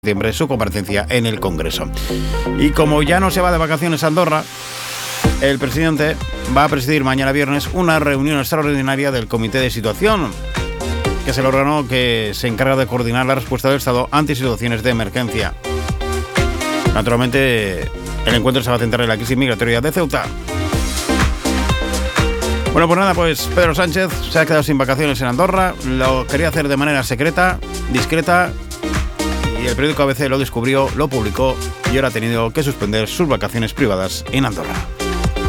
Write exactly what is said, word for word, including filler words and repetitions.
septiembre su comparecencia en el Congreso. Y como ya no se va de vacaciones a Andorra, el presidente va a presidir mañana viernes una reunión extraordinaria del Comité de Situación, que es el órgano que se encarga de coordinar la respuesta del Estado ante situaciones de emergencia. Naturalmente, el encuentro se va a centrar en la crisis migratoria de Ceuta. Bueno, pues nada, pues Pedro Sánchez se ha quedado sin vacaciones en Andorra, lo quería hacer de manera secreta, discreta, y el periódico A B C lo descubrió, lo publicó y ahora ha tenido que suspender sus vacaciones privadas en Andorra.